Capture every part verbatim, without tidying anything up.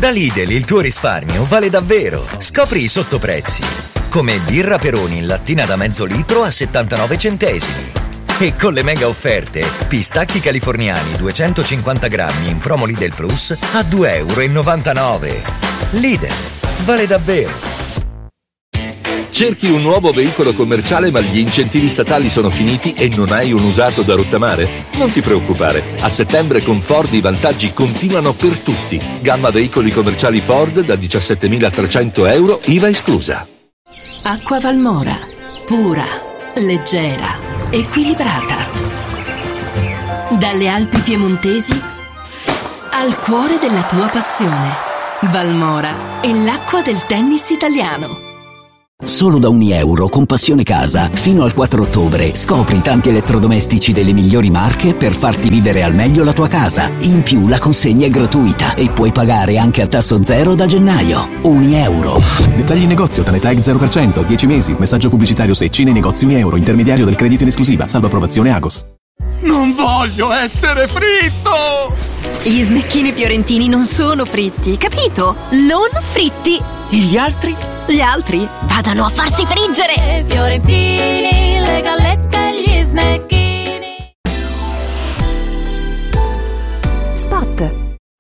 Da Lidl il tuo risparmio vale davvero. Scopri i sottoprezzi. Come birra Peroni in lattina da mezzo litro a settantanove centesimi. E con le mega offerte, pistacchi californiani duecentocinquanta grammi in promo Lidl Plus a due e novantanove euro. Lidl, vale davvero. Cerchi un nuovo veicolo commerciale ma gli incentivi statali sono finiti e non hai un usato da rottamare? Non ti preoccupare, a settembre con Ford i vantaggi continuano per tutti. Gamma veicoli commerciali Ford da diciassettemilatrecento euro, I V A esclusa. Acqua Valmora, pura, leggera, equilibrata. Dalle Alpi piemontesi al cuore della tua passione. Valmora è l'acqua del tennis italiano. Solo da ogni euro con Passione Casa, fino al quattro ottobre, scopri tanti elettrodomestici delle migliori marche per farti vivere al meglio la tua casa. In più la consegna è gratuita e puoi pagare anche a tasso zero da gennaio. Ogni euro. Dettagli in negozio, Tanetag zero per cento, dieci mesi, messaggio pubblicitario Secci nei negozi Uni Euro, intermediario del credito in esclusiva, salvo approvazione Agos. Non voglio essere fritto! Gli snecchini fiorentini non sono fritti, capito? Non fritti! E gli altri? Gli altri vadano a farsi friggere! Fiorentini, le gallette e gli snecchini. Spot.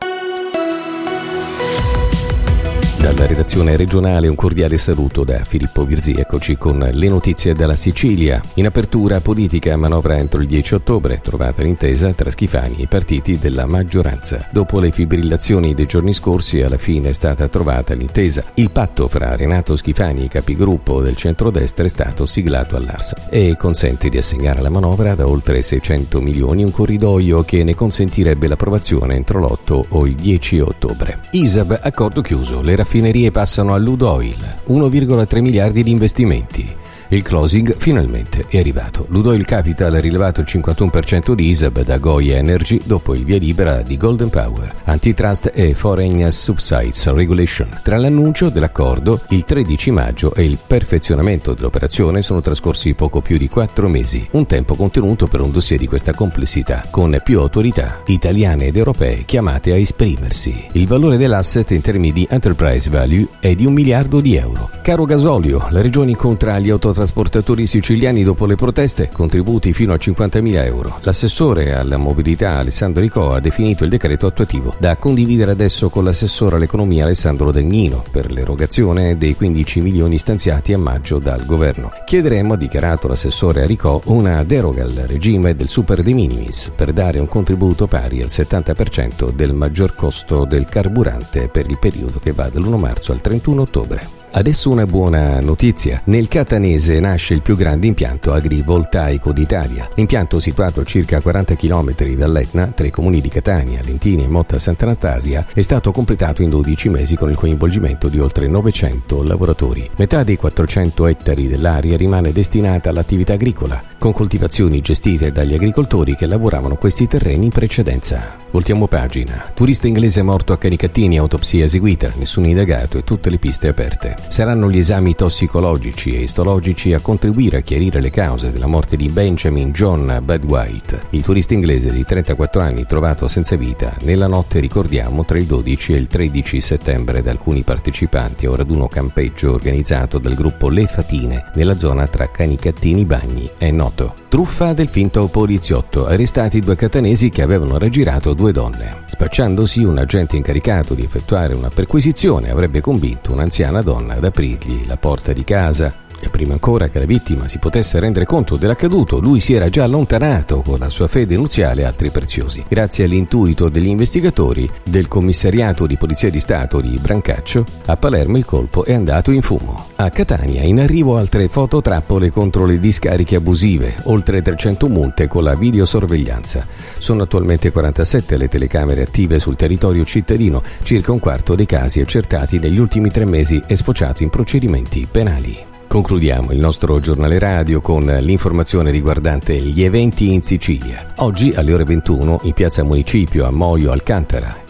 Dalla redazione regionale un cordiale saluto da Filippo Virzì. Eccoci con le notizie dalla Sicilia. In apertura politica, manovra entro il dieci ottobre, trovata l'intesa tra Schifani e i partiti della maggioranza. Dopo le fibrillazioni dei giorni scorsi, alla fine è stata trovata l'intesa. Il patto fra Renato Schifani, capigruppo del centrodestra, è stato siglato all'A R S e consente di assegnare alla manovra da oltre seicento milioni un corridoio che ne consentirebbe l'approvazione entro l'otto o il dieci ottobre. I S A B, accordo chiuso, le raffinerie passano a Ludoil, uno virgola tre miliardi di investimenti. Il closing finalmente è arrivato. Ludoil Capital ha rilevato il cinquantuno per cento di I S A B da Goya Energy dopo il via libera di Golden Power, Antitrust e Foreign Subsidies Regulation. Tra l'annuncio dell'accordo il tredici maggio e il perfezionamento dell'operazione sono trascorsi poco più di quattro mesi, un tempo contenuto per un dossier di questa complessità, con più autorità italiane ed europee chiamate a esprimersi. Il valore dell'asset in termini di enterprise value è di un miliardo di euro. Caro gasolio, la regione incontra gli autotrasportatori siciliani dopo le proteste, contributi fino a cinquantamila euro. L'assessore alla mobilità Alessandro Ricò ha definito il decreto attuativo da condividere adesso con l'assessore all'economia Alessandro Dagnino per l'erogazione dei quindici milioni stanziati a maggio dal governo. Chiederemo, ha dichiarato l'assessore a Ricò, una deroga al regime del super de minimis per dare un contributo pari al settanta per cento del maggior costo del carburante per il periodo che va dall'primo marzo al trentuno ottobre. Adesso una buona notizia. Nel Catanese nasce il più grande impianto agrivoltaico d'Italia. L'impianto, situato a circa quaranta chilometri dall'Etna, tra i comuni di Catania, Lentini e Motta Sant'Anastasia, è stato completato in dodici mesi con il coinvolgimento di oltre novecento lavoratori. Metà dei quattrocento ettari dell'area rimane destinata all'attività agricola, con coltivazioni gestite dagli agricoltori che lavoravano questi terreni in precedenza. Voltiamo pagina. Turista inglese morto a Canicattini, autopsia eseguita, nessun indagato e tutte le piste aperte. Saranno gli esami tossicologici e istologici a contribuire a chiarire le cause della morte di Benjamin John Badwhite, il turista inglese di trentaquattro anni trovato senza vita nella notte, ricordiamo, tra il dodici e il tredici settembre da alcuni partecipanti a un raduno campeggio organizzato dal gruppo Le Fatine nella zona tra Canicattini Bagni e Noto. Truffa del finto poliziotto, arrestati due catanesi che avevano raggirato due donne. Spacciandosi, un agente incaricato di effettuare una perquisizione avrebbe convinto un'anziana donna ad aprirgli la porta di casa. E prima ancora che la vittima si potesse rendere conto dell'accaduto, lui si era già allontanato con la sua fede nuziale e altri preziosi. Grazie all'intuito degli investigatori del commissariato di polizia di Stato di Brancaccio, a Palermo il colpo è andato in fumo. A Catania in arrivo altre fototrappole contro le discariche abusive, oltre trecento multe con la videosorveglianza. Sono attualmente quarantasette le telecamere attive sul territorio cittadino, circa un quarto dei casi accertati negli ultimi tre mesi è sfociato in procedimenti penali. Concludiamo il nostro giornale radio con l'informazione riguardante gli eventi in Sicilia. Oggi alle ore ventuno in piazza Municipio a Moio Alcantara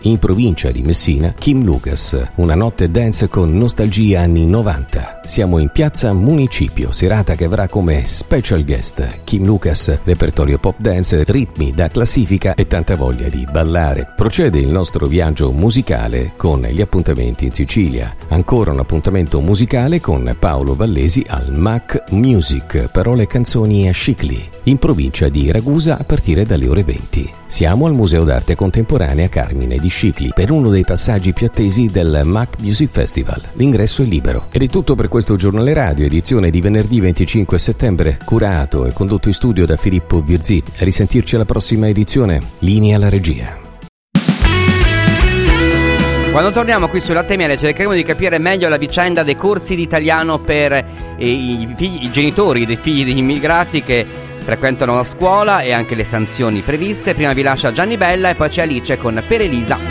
In provincia di Messina, Kim Lucas, una notte dance con nostalgia anni novanta. Siamo in piazza Municipio, serata che avrà come special guest Kim Lucas, repertorio pop dance, ritmi da classifica e tanta voglia di ballare. Procede il nostro viaggio musicale con gli appuntamenti in Sicilia. Ancora un appuntamento musicale con Paolo Vallesi al Mac Music, parole e canzoni a Scicli, in provincia di Ragusa a partire dalle ore venti. Siamo al Museo d'Arte Contemporanea Carmine di Scicli per uno dei passaggi più attesi del Mac Music Festival. L'ingresso è libero. Ed è tutto per questo giornale radio, edizione di venerdì venticinque settembre, curato e condotto in studio da Filippo Virzì. A risentirci alla prossima edizione. Linea alla regia. Quando torniamo qui sulla Temiale cercheremo di capire meglio la vicenda dei corsi di italiano per eh, i, figli, i genitori dei figli degli immigrati che frequentano la scuola e anche le sanzioni previste. Prima vi lascia Gianni Bella e poi c'è Alice con Per Elisa.